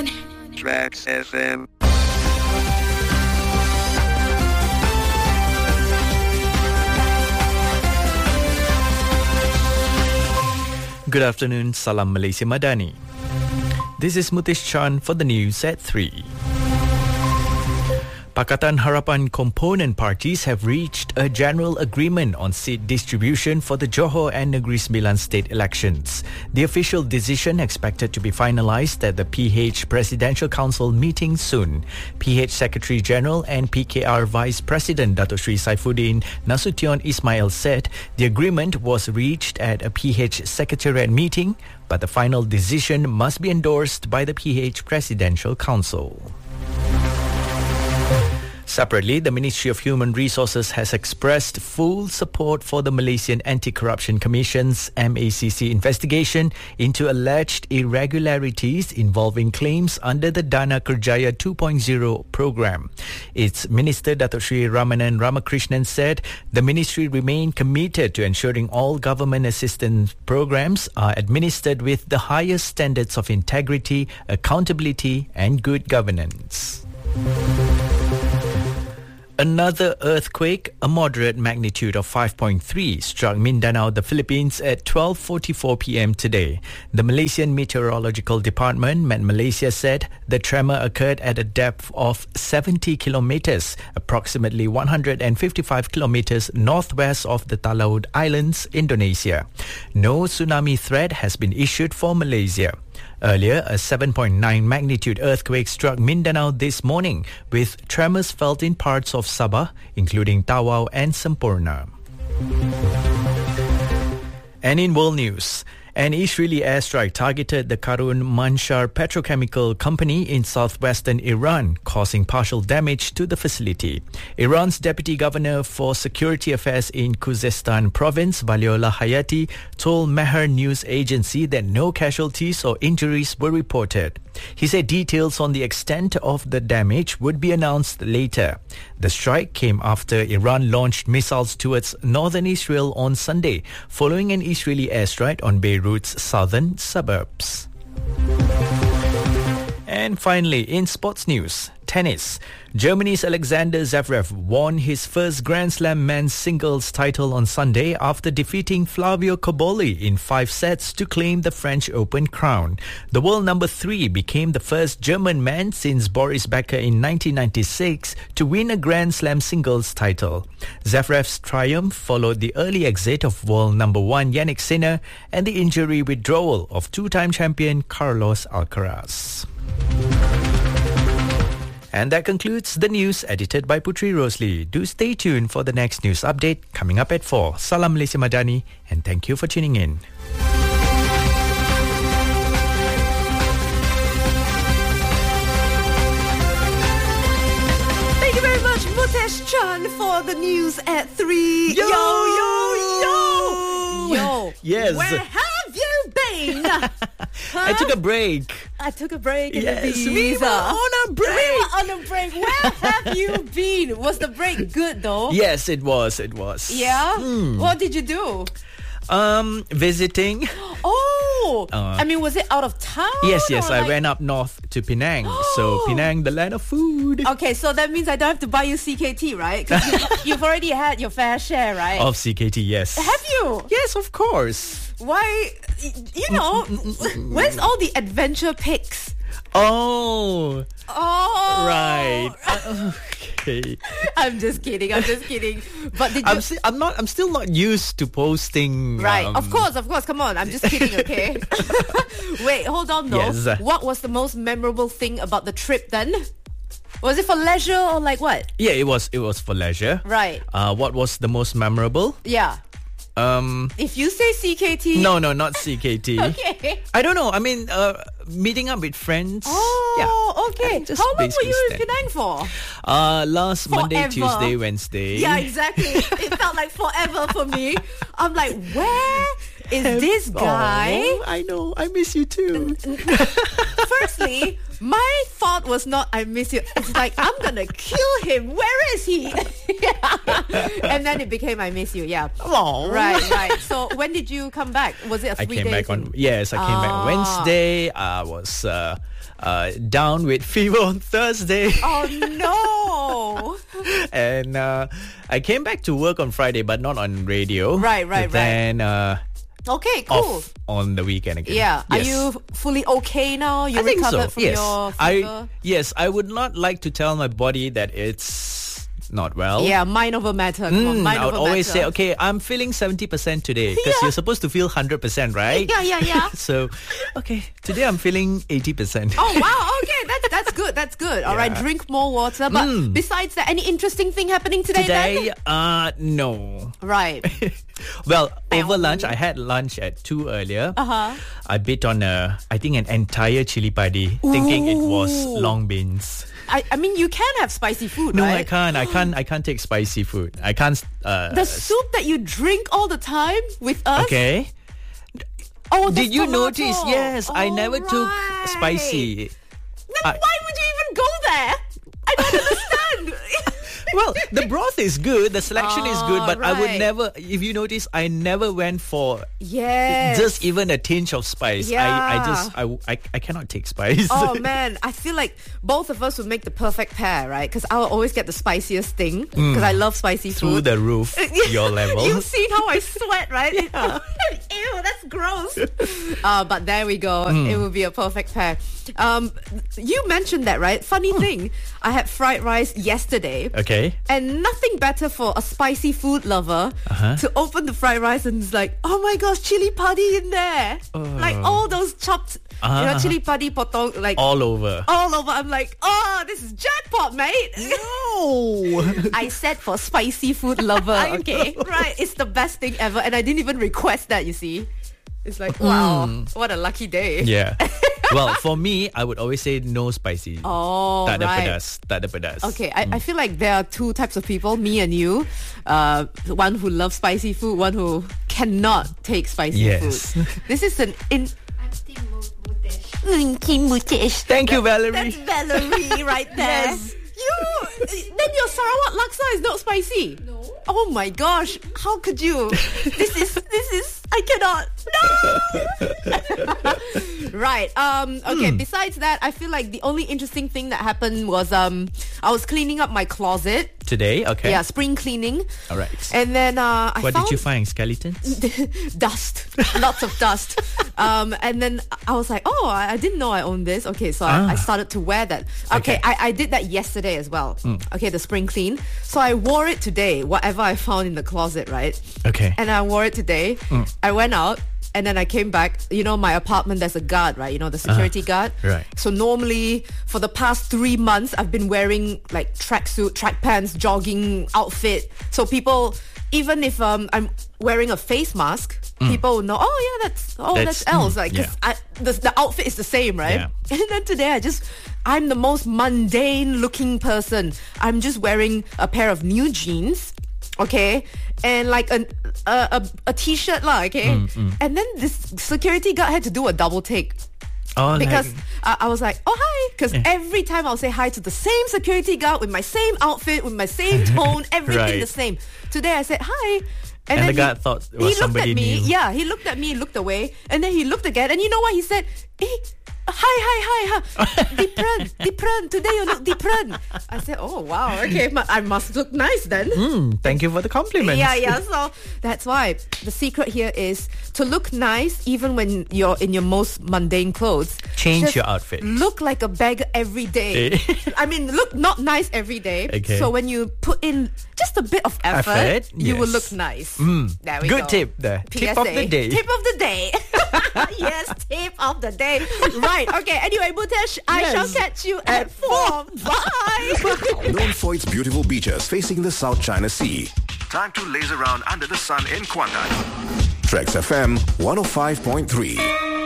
Tracks FM. Good afternoon, Salam Malaysia Madani. This is Mutesh Chan for the news at 3. Pakatan Harapan component parties have reached a general agreement on seat distribution for the Johor and Negeri Sembilan state elections. The official decision expected to be finalised at the PH Presidential Council meeting soon. PH Secretary General and PKR Vice President Dato Sri Saifuddin Nasution Ismail said the agreement was reached at a PH Secretariat meeting, but the final decision must be endorsed by the PH Presidential Council. Separately, the Ministry of Human Resources has expressed full support for the Malaysian Anti-Corruption Commission's MACC investigation into alleged irregularities involving claims under the Dana Kerjaya 2.0 program. Its Minister Dato Sri Ramanan Ramakrishnan said the ministry remain committed to ensuring all government assistance programs are administered with the highest standards of integrity, accountability and good governance. Another earthquake, a moderate magnitude of 5.3, struck Mindanao, the Philippines at 12:44 p.m. today. The Malaysian Meteorological Department, Met Malaysia, said the tremor occurred at a depth of 70 kilometers, approximately 155 kilometers northwest of the Talaud Islands, Indonesia. No tsunami threat has been issued for Malaysia. Earlier, a 7.9 magnitude earthquake struck Mindanao this morning, with tremors felt in parts of Sabah, including Tawau and Semporna. And in world news, an Israeli airstrike targeted the Karun Manshar Petrochemical Company in southwestern Iran, causing partial damage to the facility. Iran's Deputy Governor for Security Affairs in Khuzestan Province, Waliullah Hayati, told Mehr News Agency that no casualties or injuries were reported. He said details on the extent of the damage would be announced later. The strike came after Iran launched missiles towards northern Israel on Sunday, following an Israeli airstrike on Beirut's southern suburbs. And finally, in sports news, tennis. Germany's Alexander Zverev won his first Grand Slam men's singles title on Sunday after defeating Flavio Cobolli in 5 sets to claim the French Open crown. The world number 3 became the first German man since Boris Becker in 1996 to win a Grand Slam singles title. Zverev's triumph followed the early exit of world number 1 Jannik Sinner and the injury withdrawal of two-time champion Carlos Alcaraz. And that concludes the news edited by Putri Rosli. Do stay tuned for the next news update coming up at 4. Salam Malaysia Madani and thank you for tuning in. Thank you very much, Mutesh Chan, for the news at 3. Yo, yo, yo! Yo! Yes. Where have you been? I took a break. I took a break in Yes, the we were on a break. We were on a break. Where have you been? Was the break good though? Yes, it was. Yeah? What did you do? Visiting. Oh! I mean, was it out of town? Yes, or I ran up north to Penang. So Penang, the land of food. Okay, so that means I don't have to buy you CKT, right? Because you've already had your fair share, right? Of CKT, yes. Have you? Yes, of course. Why? You know, where's all the adventure pics? Oh. Oh. Right. Okay. I'm just kidding. But did you... I'm still not used to posting. Right. Of course. Come on. I'm just kidding, okay? Wait, hold on though. Yes. What was the most memorable thing about the trip then? Was it for leisure or like what? Yeah, it was for leisure. Right. What was the most memorable? Yeah. If you say CKT... No, not CKT. Okay. I don't know. I mean, meeting up with friends. Oh, yeah. Okay. How long were you in Penang for? Last Monday, Forever. Tuesday, Wednesday. Yeah, exactly. It felt like forever for me. I'm like, where is this guy? Oh, I know. I miss you too. Firstly, my thought was not I miss you. It's like I'm gonna kill him. Where is he? And then it became I miss you. Yeah. Oh. Right. So when did you come back? Was it a 3 days? I came back on Wednesday. I was down with fever on Thursday. Oh no! And I came back to work on Friday, but not on radio. Right. Then Okay, cool. off on the weekend again. Yeah. Yes. Are you fully okay now? You I think recovered so. from Yes. your fever? I would not like to tell my body that it's not well. Yeah, mind over matter. Come on, mind I would over always matter. say, okay, I'm feeling 70% today because you're supposed to feel 100%, right? Yeah. So, okay, today I'm feeling 80%. Oh wow, okay, that's good. That's good. All right, drink more water. But besides that, any interesting thing happening today? Today, then? no. Right. Well, over lunch, I had lunch at 2 earlier. I bit on I think an entire chili padi, thinking it was long beans. I mean, you can have spicy food, No, right? I can't take spicy food. I can't. The soup that you drink all the time with us. Okay. Oh, the Did you tomato. notice? Yes, I never took Right. spicy. Then why would you even go there? I don't understand. Well, the broth is good, the selection is good, but I would right. never, if you notice, I never went for Yes. just even a tinge of spice. Yeah. I cannot take spice. Oh man, I feel like both of us would make the perfect pair, right? Because I'll always get the spiciest thing because I love spicy Through food. the roof, your level. You've seen how I sweat, right? Ew, that's gross. But there we go. It would be a perfect pair. You mentioned that, right? Funny thing, I had fried rice yesterday. Okay. And nothing better for a spicy food lover to open the fried rice and it's like, oh my gosh, chili padi in there. Like all those chopped, chili padi potong, like All over. I'm like, oh, this is jackpot, mate. No. I said for spicy food lover, okay? Right, it's the best thing ever. And I didn't even request that, you see. It's like, wow, what a lucky day. Yeah. Well, for me, I would always say no spicy. Oh, Tak ada right. pedas. Tak ada pedas. Okay, I feel like there are two types of people, me and you. One who loves spicy food, one who cannot take spicy Yes. food. This is an Team Mutesh. Thank you, Valerie. That's Valerie right there. Yes. Then your Sarawak laksa is not spicy. No. Oh my gosh, how could you? This is I cannot. No. Right. Okay. Besides that, I feel like the only interesting thing that happened was I was cleaning up my closet. Today, okay. Yeah, spring cleaning. All right. And then I What found did you find? Skeletons? dust, lots of dust. And then I was like, oh, I didn't know I owned this. Okay, so I started to wear that. Okay, I did that yesterday as well. Okay, the spring clean. So I wore it today, whatever I found in the closet, right? Okay. And I wore it today. I went out. And then I came back. You know, my apartment, there's a guard, right? You know, the security guard. Right. So normally, for the past 3 months, I've been wearing like tracksuit, track pants, jogging outfit. So people, even if I'm wearing a face mask, people will know, oh yeah, that's Els. Like, cause the outfit is the same, right? Yeah. And then today, I'm the most mundane looking person. I'm just wearing a pair of new jeans. Okay, and like a t-shirt lah, okay? And then this security guard had to do a double take. Oh, Because like, I was like, oh hi, because every time I'll say hi to the same security guard with my same outfit, with my same tone, everything Right. the same. Today I said hi. And then the guard thought it was he looked somebody at me. new. Yeah, he looked at me, looked away, and then he looked again. And you know what he said? Hi. Different. Today you look different. I said, oh wow, okay, I must look nice then. Thank you for the compliment. Yeah. So that's why the secret here is to look nice even when you're in your most mundane clothes. Change Just your outfit. Look like a beggar every day. I mean, look not nice every day. Okay. So when you put in just a bit of effort, you will yes. look nice. There we go. Good tip there. Tip of the day. Tip of the day. Yes, tip of the day. Right. Okay. Anyway, Mutesh, I Yes. shall catch you at 4. Bye. Known for its beautiful beaches facing the South China Sea. Time to laze around under the sun in Kuantan. Trax FM 105.3.